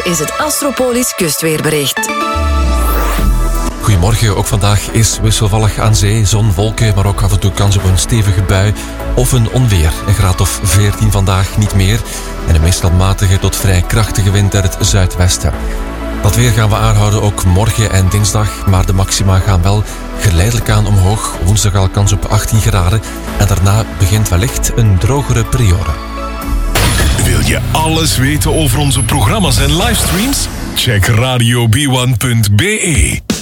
is het Astropolis kustweerbericht. Goedemorgen, ook vandaag is wisselvallig aan zee, zon, wolken, maar ook af en toe kans op een stevige bui of een onweer. Een graad of 14 vandaag, niet meer. En een meestal matige tot vrij krachtige wind uit het zuidwesten. Dat weer gaan we aanhouden ook morgen en dinsdag, maar de maxima gaan wel geleidelijk aan omhoog. Woensdag al kans op 18 graden en daarna begint wellicht een drogere periode. Wil je alles weten over onze programma's en livestreams? Check radiob1.be.